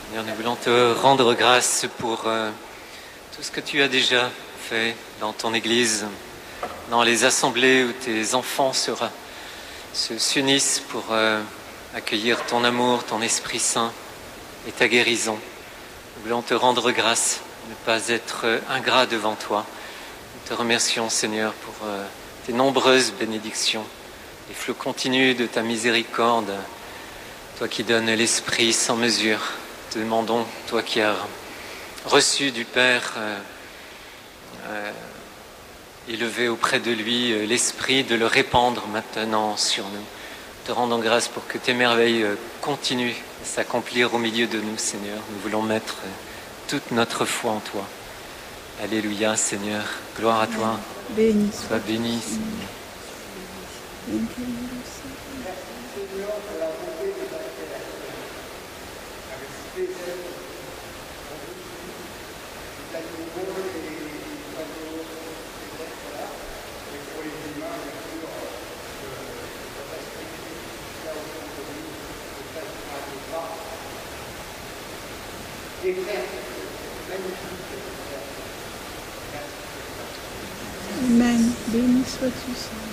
Seigneur, nous voulons te rendre grâce pour tout ce que tu as déjà fait dans ton Église, dans les assemblées où tes enfants s'unissent pour accueillir ton amour, ton Esprit Saint et ta guérison. Nous voulons te rendre grâce, ne pas être ingrats devant toi. Nous te remercions, Seigneur, pour tes nombreuses bénédictions, les flux continus de ta miséricorde, toi qui donnes l'Esprit sans mesure. Te demandons, toi qui as reçu du Père, élevé auprès de lui l'Esprit, de le répandre maintenant sur nous. Te rendons grâce pour que tes merveilles continuent à s'accomplir au milieu de nous, Seigneur. Nous voulons mettre toute notre foi en toi. Alléluia, Seigneur. Gloire à toi. Béni Sois béni, Seigneur. Amen. Béni sois-tu, Seigneur.